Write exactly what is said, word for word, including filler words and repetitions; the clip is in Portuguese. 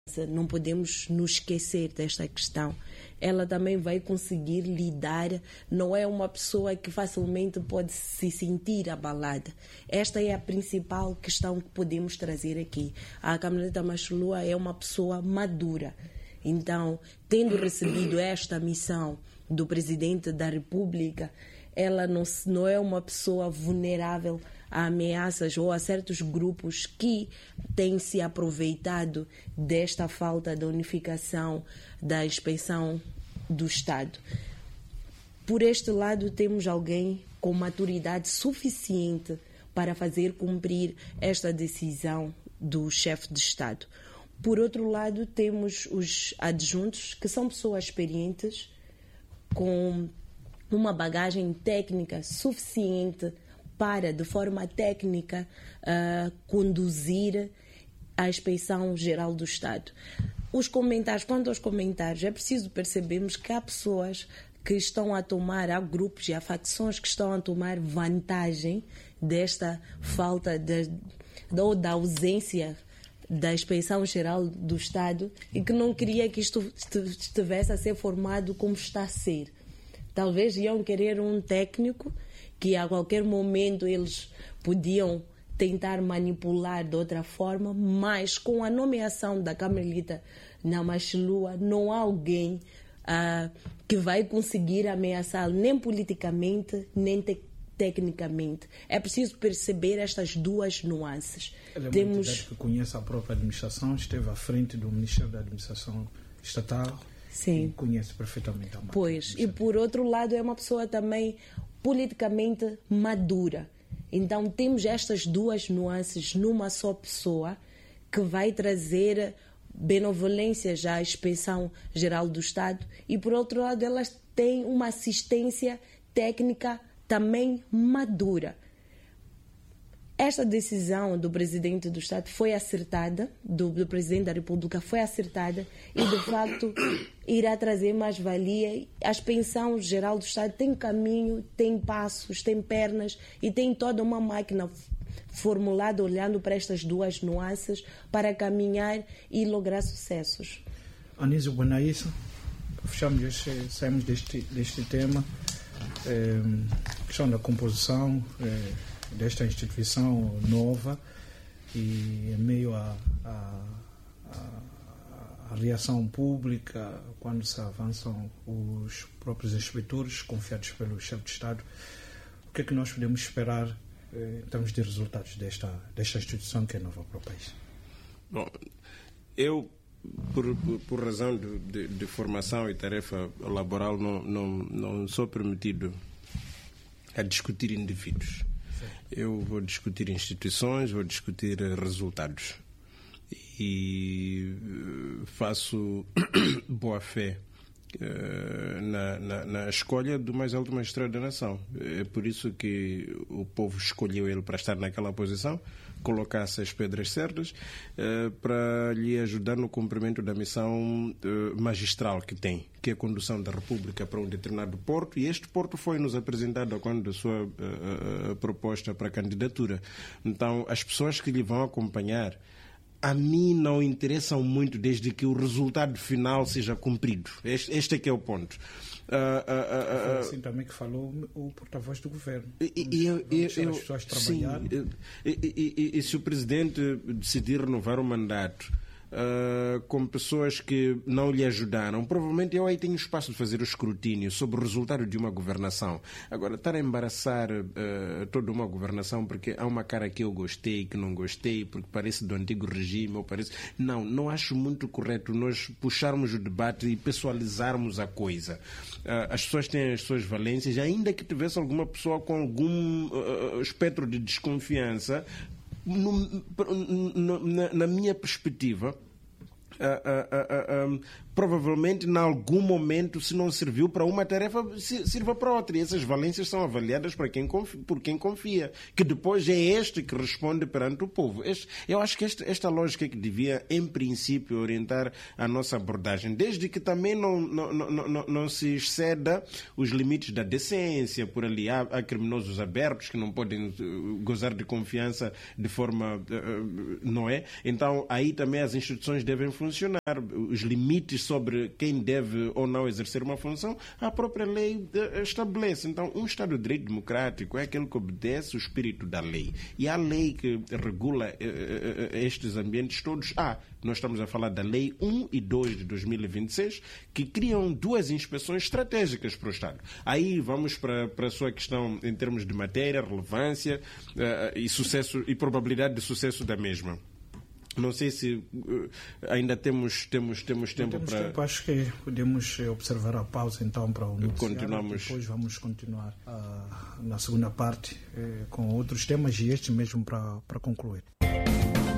Não podemos nos esquecer desta questão. Ela também vai conseguir lidar, não é uma pessoa que facilmente pode se sentir abalada. Esta é a principal questão que podemos trazer aqui. A Carmelita Machelua é uma pessoa madura. Então, tendo recebido esta missão do Presidente da República, ela não, não é uma pessoa vulnerável a ameaças ou a certos grupos que têm se aproveitado desta falta de unificação da inspeção do Estado. Por este lado, temos alguém com maturidade suficiente para fazer cumprir esta decisão do chefe de Estado. Por outro lado, temos os adjuntos, que são pessoas experientes, com uma bagagem técnica suficiente para, de forma técnica, uh, conduzir a inspeção geral do Estado. Os comentários, quanto aos comentários, é preciso percebermos que há pessoas que estão a tomar, há grupos e há facções que estão a tomar vantagem desta falta de, ou da ausência da inspeção geral do Estado e que não queria que isto estivesse a ser formado como está a ser. Talvez iam querer um técnico que a qualquer momento eles podiam tentar manipular de outra forma, mas com a nomeação da Carmelita Machelua não há alguém uh, que vai conseguir ameaçá-lo nem politicamente, nem te tecnicamente. É preciso perceber estas duas nuances. Ele é Temos... uma entidade que conhece a própria administração, esteve à frente do Ministério da Administração Estatal. Sim. E conhece perfeitamente a máquina. Pois, e por outro lado é uma pessoa também politicamente madura. Então temos estas duas nuances numa só pessoa que vai trazer benevolência já à inspeção geral do Estado e por outro lado elas têm uma assistência técnica também madura. Esta decisão do Presidente do Estado foi acertada, do, do Presidente da República foi acertada e, de facto, irá trazer mais-valia. A inspeção geral do Estado tem caminho, tem passos, tem pernas e tem toda uma máquina formulada olhando para estas duas nuances para caminhar e lograr sucessos. Anísio Bonaissa, fechamos este, saímos deste, deste tema, é, questão da composição, é, desta instituição nova e em meio à a, a, a reação pública quando se avançam os próprios inspetores confiados pelo chefe de Estado, o que é que nós podemos esperar eh, em termos de resultados desta, desta instituição que é nova para o país? Bom, eu por, por, por razão de, de, de formação e tarefa laboral não, não, não sou permitido a discutir indivíduos. Eu vou discutir instituições, vou discutir resultados e faço boa fé uh, na, na, na escolha do mais alto magistrado da nação. É por isso que o povo escolheu ele para estar naquela posição, colocasse as pedras certas uh, para lhe ajudar no cumprimento da missão uh, magistral que tem, que é a condução da República para um determinado porto, e este porto foi-nos apresentado quando da sua uh, uh, proposta para a candidatura. Então, as pessoas que lhe vão acompanhar, a mim não interessam muito desde que o resultado final seja cumprido. Este, este é que é o ponto. Uh, uh, uh, Foi assim também que falou o porta-voz do governo. E, e, eu, eu, as pessoas trabalhar. Sim, e, e, e, e se o Presidente decidir renovar o mandato Uh, com pessoas que não lhe ajudaram, provavelmente eu aí tenho espaço de fazer o escrutínio sobre o resultado de uma governação. Agora, estar a embaraçar uh, toda uma governação porque há uma cara que eu gostei, que não gostei, porque parece do antigo regime, ou parece... Não, não acho muito correto nós puxarmos o debate e pessoalizarmos a coisa. Uh, as pessoas têm as suas valências, ainda que tivesse alguma pessoa com algum uh, espectro de desconfiança. No, no, na, na minha perspectiva, uh, uh, uh, uh, provavelmente, em algum momento, se não serviu para uma tarefa, sirva para outra. E essas valências são avaliadas para quem confia, por quem confia, que depois é este que responde perante o povo. Este, eu acho que este, esta lógica é que devia, em princípio, orientar a nossa abordagem, desde que também não, não, não, não, não se exceda os limites da decência. Por ali há, há criminosos abertos que não podem uh, gozar de confiança de forma, uh, não é? Então, aí também as instituições devem funcionar. funcionar. Os limites sobre quem deve ou não exercer uma função, a própria lei estabelece. Então, um Estado de Direito Democrático é aquele que obedece o espírito da lei. E a lei que regula estes ambientes todos, ah, nós estamos a falar da Lei um e dois de dois mil e vinte e seis, que criam duas inspeções estratégicas para o Estado. Aí vamos para, para a sua questão em termos de matéria, relevância uh, e sucesso e probabilidade de sucesso da mesma. Não sei se uh, ainda temos, temos, temos tempo temos para... Tempo. Acho que podemos observar a pausa então para o noticiário. Continuamos. Depois vamos continuar uh, na segunda parte uh, com outros temas e este mesmo para, para concluir.